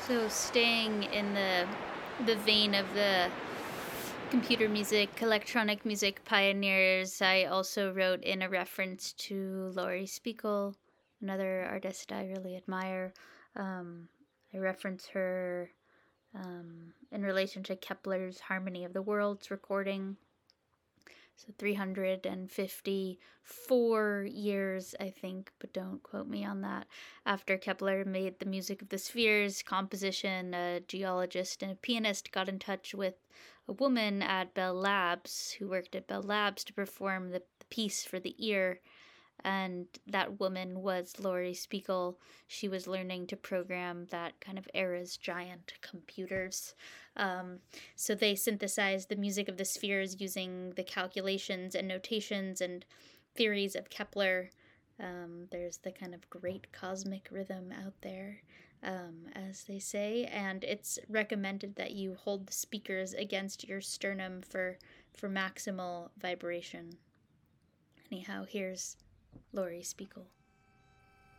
So staying in the vein of the computer music, electronic music pioneers, I also wrote in a reference to Laurie Spiegel, another artist I really admire. Um, I reference her in relation to Kepler's Harmony of the Worlds recording. So 354 years, I think, but don't quote me on that. After Kepler made the music of the spheres composition, a geologist and a pianist got in touch with a woman at Bell Labs who worked at Bell Labs to perform the piece for the ear. And that woman was Laurie Spiegel. She was learning to program that kind of era's giant computers. Um, so they synthesized the music of the spheres using the calculations and notations and theories of Kepler. There's the kind of great cosmic rhythm out there, as they say, and it's recommended that you hold the speakers against your sternum for maximal vibration. Anyhow, here's Laurie Spiegel.